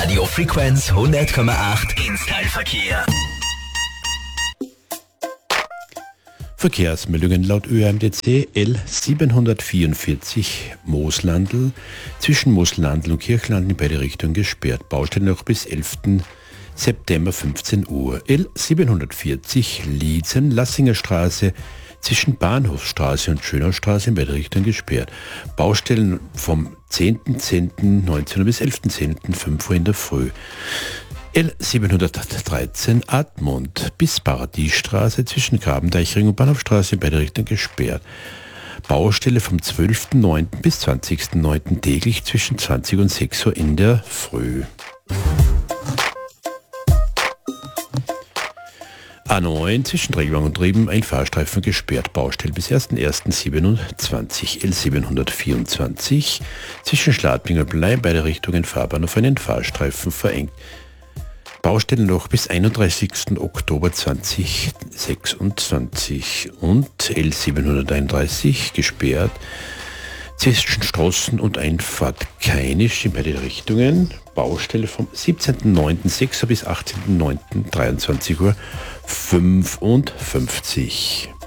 Radio Frequenz 100,8 Installverkehr. Verkehrsmeldungen laut ÖMTC L 744 Mooslandl zwischen Mooslandl und Kirchlandl in beide Richtungen gesperrt. Baustelle noch bis 11. September 15 Uhr. L 740 Liezen Lassinger Straße zwischen Bahnhofstraße und Schönaustraße in beide Richtungen gesperrt. Baustellen vom 10.10.19 bis 11.10. 5 Uhr in der Früh. L 713 Admont bis Paradiesstraße zwischen Grabendeichring und Bahnhofstraße in beide Richtungen gesperrt. Baustelle vom 12.09. bis 20.09. täglich zwischen 20 und 6 Uhr in der Früh. A9 zwischen Regelwang und Trieben ein Fahrstreifen gesperrt. Baustelle bis 1.1.27. L 724 zwischen Schladming und Blei beide Richtungen Fahrbahn auf einen Fahrstreifen verengt. Baustellen noch bis 31. Oktober 2026 und L 731 gesperrt zwischen Strossen und Einfahrt Kainisch in beide Richtungen. Baustelle vom 17.09.6 bis 18.09.23 Uhr 55.